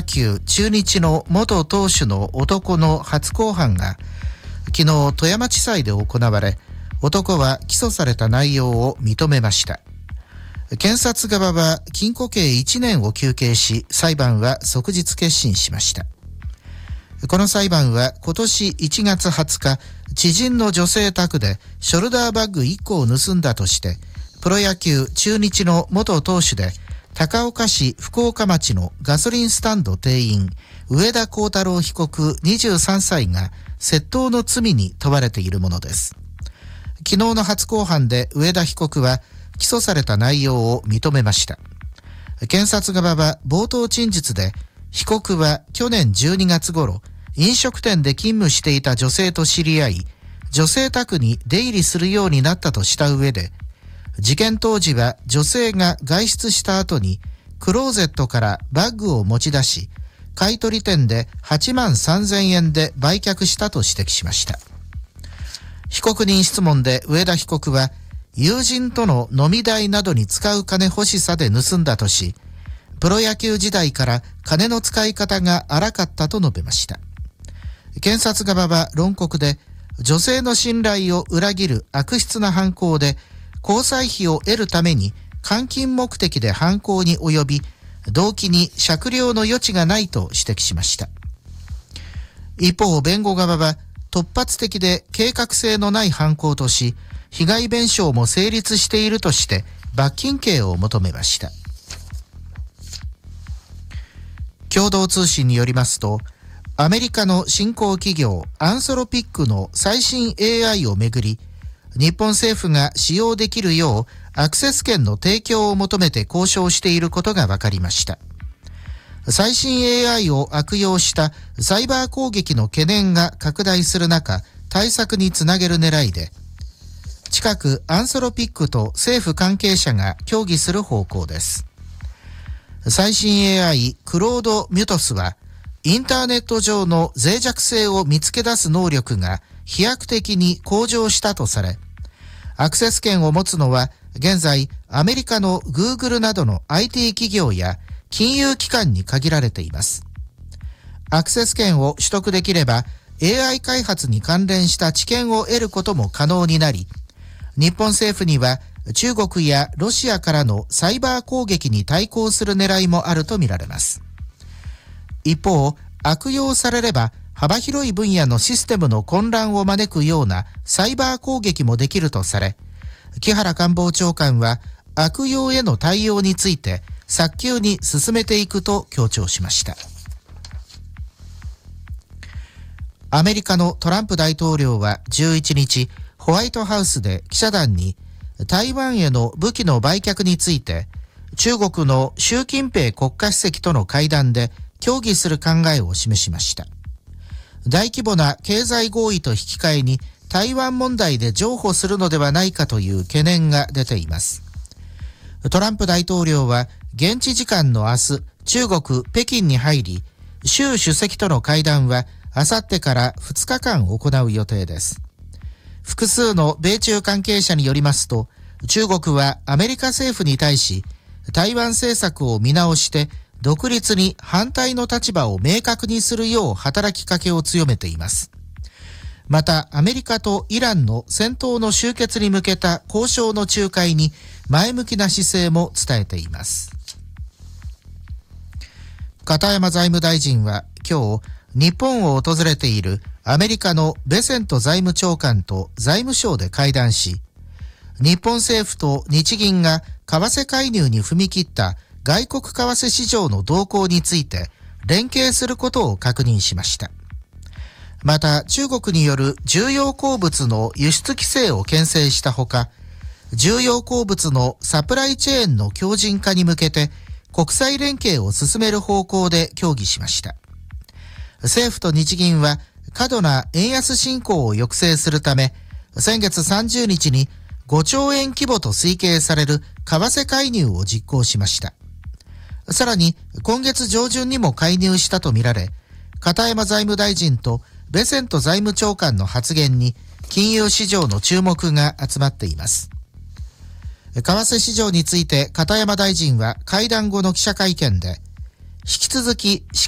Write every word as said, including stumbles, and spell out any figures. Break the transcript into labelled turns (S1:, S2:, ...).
S1: 野球中日の元投手の男の初公判が昨日富山地裁で行われ、男は起訴された内容を認めました。検察側は禁錮刑いちねんを求刑し、裁判は即日結審しました。この裁判は今年いちがつはつか、知人の女性宅でショルダーバッグいっこを盗んだとして、プロ野球中日の元投手で高岡市福岡町のガソリンスタンド店員上田幸太郎被告にじゅうさんさいが窃盗の罪に問われているものです。昨日の初公判で上田被告は起訴された内容を認めました。検察側は冒頭陳述で、被告は去年じゅうにがつ頃、飲食店で勤務していた女性と知り合い、女性宅に出入りするようになったとした上で、事件当時は女性が外出した後にクローゼットからバッグを持ち出し、買取店ではちまんさんぜんえんで売却したと指摘しました。被告人質問で上田被告は、友人との飲み代などに使う金欲しさで盗んだとし、プロ野球時代から金の使い方が荒かったと述べました。検察側は論告で、女性の信頼を裏切る悪質な犯行で、交際費を得るために換金目的で犯行に及び、動機に酌量の余地がないと指摘しました。一方、弁護側は突発的で計画性のない犯行とし、被害弁償も成立しているとして罰金刑を求めました。共同通信によりますと、アメリカの新興企業アンソロピックの最新 エーアイ をめぐり、日本政府が使用できるようアクセス権の提供を求めて交渉していることが分かりました。最新 エーアイ を悪用したサイバー攻撃の懸念が拡大する中、対策につなげる狙いで、近くアンソロピックと政府関係者が協議する方向です。最新 エーアイ クロード・ミュトスは、インターネット上の脆弱性を見つけ出す能力が飛躍的に向上したとされ、アクセス権を持つのは現在アメリカの Google などの アイティー 企業や金融機関に限られています。アクセス権を取得できれば エーアイ 開発に関連した知見を得ることも可能になり、日本政府には中国やロシアからのサイバー攻撃に対抗する狙いもあるとみられます。一方、悪用されれば幅広い分野のシステムの混乱を招くようなサイバー攻撃もできるとされ、木原官房長官は悪用への対応について早急に進めていくと強調しました。アメリカのトランプ大統領はじゅういちにち、ホワイトハウスで記者団に台湾への武器の売却について、中国の習近平国家主席との会談で協議する考えを示しました。大規模な経済合意と引き換えに台湾問題で譲歩するのではないかという懸念が出ています。トランプ大統領は現地時間の明日、中国北京に入り、習主席との会談はあさってからふつかかん行う予定です。複数の米中関係者によりますと、中国はアメリカ政府に対し、台湾政策を見直して独立に反対の立場を明確にするよう働きかけを強めています。また、アメリカとイランの戦闘の終結に向けた交渉の仲介に前向きな姿勢も伝えています。片山財務大臣は今日、日本を訪れているアメリカのベセント財務長官と財務省で会談し、日本政府と日銀が為替介入に踏み切った外国為替市場の動向について連携することを確認しました。また、中国による重要鉱物の輸出規制を牽制したほか、重要鉱物のサプライチェーンの強靭化に向けて国際連携を進める方向で協議しました。政府と日銀は過度な円安進行を抑制するため、先月さんじゅうにちにごちょうえん規模と推計される為替介入を実行しました。さらに今月上旬にも介入したとみられ、片山財務大臣とベセント財務長官の発言に金融市場の注目が集まっています。為替市場について片山大臣は会談後の記者会見で、引き続きし